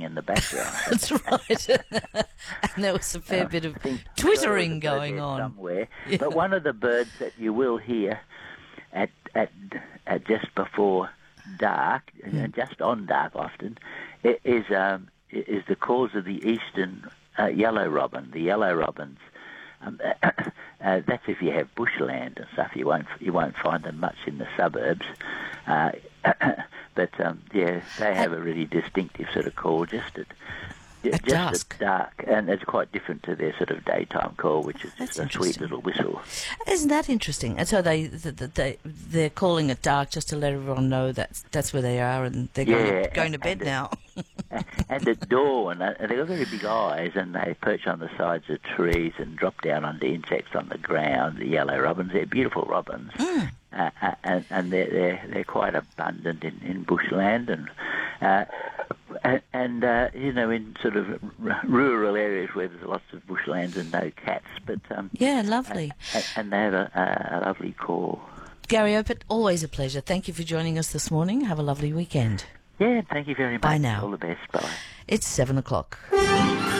in the background. That's right. And there was a fair bit of I think twittering there going on. somewhere. Yeah. But one of the birds that you will hear at just before dark, and just on dark often, is the calls of the eastern yellow robin. The yellow robins. That's if you have bushland and stuff. You won't find them much in the suburbs. But they have a really distinctive sort of call just at dark, and it's quite different to their sort of daytime call, which is just a sweet little whistle. Isn't that interesting? And so they're calling at dark just to let everyone know that's where they are, and they're going to bed now. And at dawn, they've got very big eyes, and they perch on the sides of trees and drop down onto insects on the ground. The yellow robins, they're beautiful robins, and they're quite abundant in bushland, and in sort of rural areas where there's lots of bushlands and no cats. But lovely. And they have a lovely call. Gary Opert, always a pleasure. Thank you for joining us this morning. Have a lovely weekend. Yeah, thank you very much. Bye now. All the best. Bye. It's 7:00.